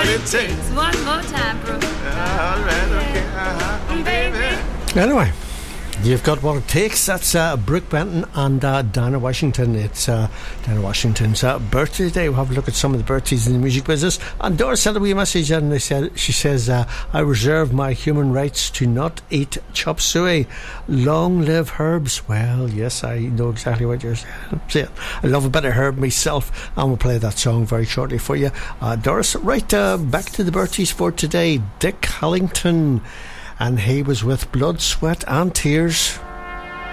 what it takes. One more time, Brooke. All right, okay, baby. Anyway, you've got what it takes. That's Brooke Benton and Dinah Washington. It's Dinah Washington's birthday today. We'll have a look at some of the birthdays in the music business. And Doris sent a wee message, and she says, I reserve my human rights to not eat chop suey. Long live herbs. Well, yes, I know exactly what you're saying. I love a bit of herb myself, and we'll play that song very shortly for you. Doris, right, back to the birthdays for today. Dick Hallington, and he was with Blood, Sweat and Tears.